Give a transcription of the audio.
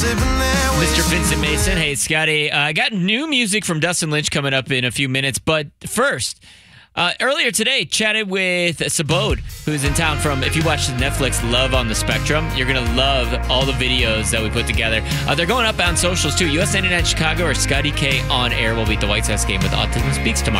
Mr. Vincent Mason. Hey, Scotty. I got new music from Dustin Lynch coming up in a few minutes, but first, earlier today, chatted with Sabode, who's in town from, if you watch the Netflix Love on the Spectrum, you're going to love all the videos that we put together. They're going up on socials, too. US 99 Chicago or Scotty K on air will be at the White Sox game with Autism Speaks tomorrow.